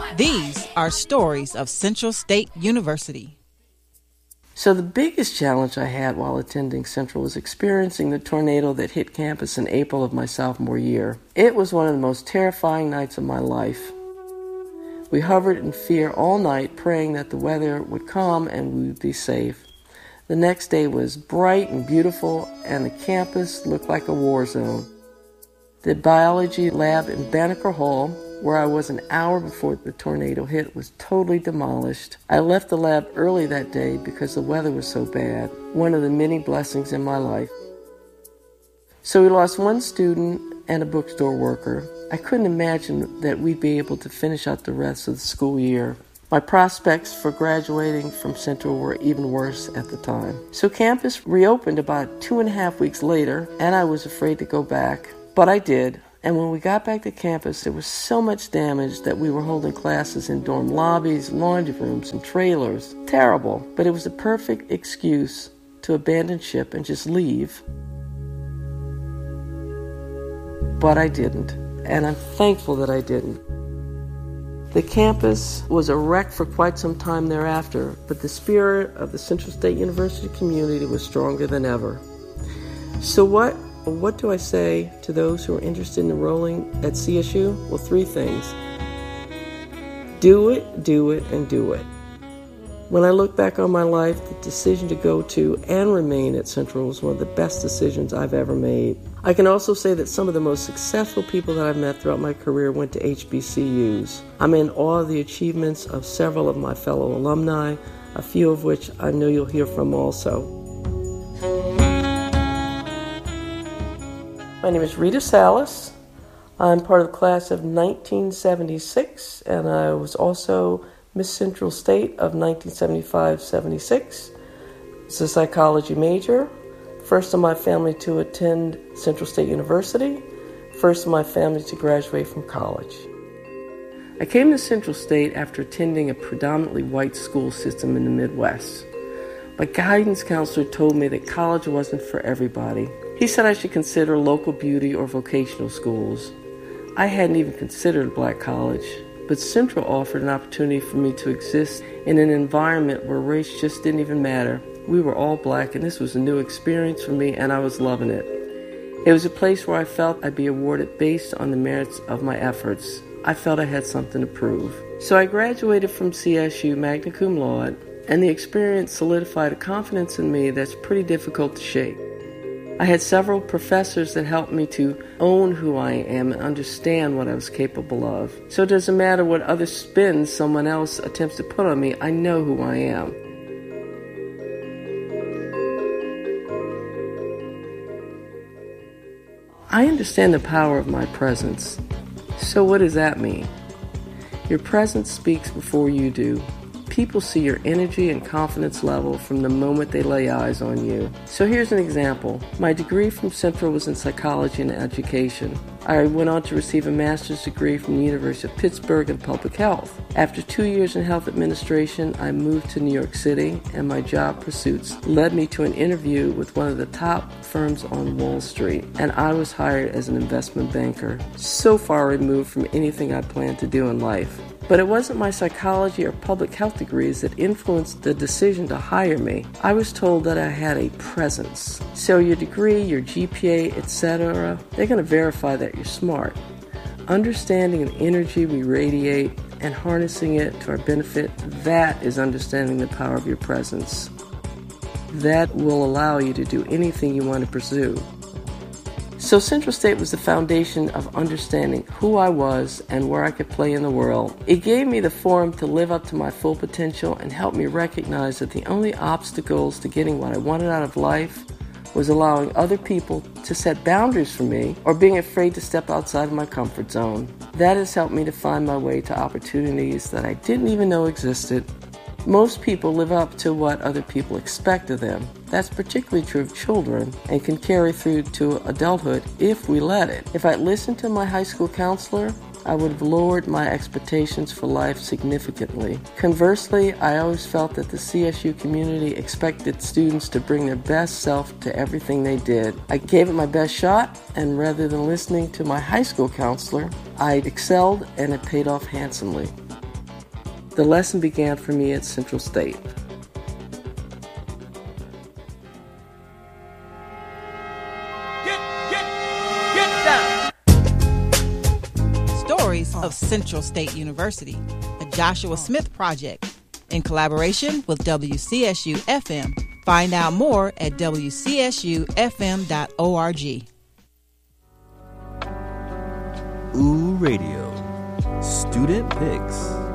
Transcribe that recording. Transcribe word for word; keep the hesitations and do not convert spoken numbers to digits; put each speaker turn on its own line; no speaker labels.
These are stories of Central State University.
So the biggest challenge I had while attending Central was experiencing the tornado that hit campus in April of my sophomore year. It was one of the most terrifying nights of my life. We hovered in fear all night, praying that the weather would calm and we would be safe. The next day was bright and beautiful, and the campus looked like a war zone. The biology lab in Banneker Hall, where I was an hour before the tornado hit, was totally demolished. I left the lab early that day because the weather was so bad, one of the many blessings in my life. So we lost one student and a bookstore worker. I couldn't imagine that we'd be able to finish out the rest of the school year. My prospects for graduating from Central were even worse at the time. So campus reopened about two and a half weeks later, and I was afraid to go back. But I did. And when we got back to campus, there was so much damage that we were holding classes in dorm lobbies, laundry rooms, and trailers. Terrible. But it was a perfect excuse to abandon ship and just leave. But I didn't. And I'm thankful that I didn't. The campus was a wreck for quite some time thereafter, but the spirit of the Central State University community was stronger than ever. So what What do I say to those who are interested in enrolling at C S U? Well, three things. Do it, do it, and do it. When I look back on my life, the decision to go to and remain at Central was one of the best decisions I've ever made. I can also say that some of the most successful people that I've met throughout my career went to H B C Us. I'm in awe of the achievements of several of my fellow alumni, a few of which I know you'll hear from also. My name is Rita Salas. I'm part of the class of nineteen seventy-six, and I was also Miss Central State of nineteen seventy-five seventy-six. It's a psychology major, first in my family to attend Central State University, first in my family to graduate from college. I came to Central State after attending a predominantly white school system in the Midwest. My guidance counselor told me that college wasn't for everybody. He said I should consider local beauty or vocational schools. I hadn't even considered Black college, but Central offered an opportunity for me to exist in an environment where race just didn't even matter. We were all Black, and this was a new experience for me, and I was loving it. It was a place where I felt I'd be awarded based on the merits of my efforts. I felt I had something to prove. So I graduated from C S U magna cum laude, and the experience solidified a confidence in me that's pretty difficult to shake. I had several professors that helped me to own who I am and understand what I was capable of. So it doesn't matter what other spins someone else attempts to put on me, I know who I am. I understand the power of my presence. So what does that mean? Your presence speaks before you do. People see your energy and confidence level from the moment they lay eyes on you. So here's an example. My degree from Central was in psychology and education. I went on to receive a master's degree from the University of Pittsburgh in public health. After two years in health administration, I moved to New York City, and my job pursuits led me to an interview with one of the top firms on Wall Street, and I was hired as an investment banker. So far removed from anything I planned to do in life. But it wasn't my psychology or public health degrees that influenced the decision to hire me. I was told that I had a presence. So your degree, your G P A, et cetera, they're going to verify that you're smart. Understanding the energy we radiate and harnessing it to our benefit, that is understanding the power of your presence. That will allow you to do anything you want to pursue. So Central State was the foundation of understanding who I was and where I could play in the world. It gave me the forum to live up to my full potential and helped me recognize that the only obstacles to getting what I wanted out of life was allowing other people to set boundaries for me or being afraid to step outside of my comfort zone. That has helped me to find my way to opportunities that I didn't even know existed. Most people live up to what other people expect of them. That's particularly true of children and can carry through to adulthood if we let it. If I listened to my high school counselor, I would have lowered my expectations for life significantly. Conversely, I always felt that the C S U community expected students to bring their best self to everything they did. I gave it my best shot, and rather than listening to my high school counselor, I excelled and it paid off handsomely. The lesson began for me at Central State.
Get, get, get down.
Stories of Central State University, a Joshua Smith project, in collaboration with W C S U F M. Find out more at W C S U F M dot org.
Ooh Radio, Student Picks.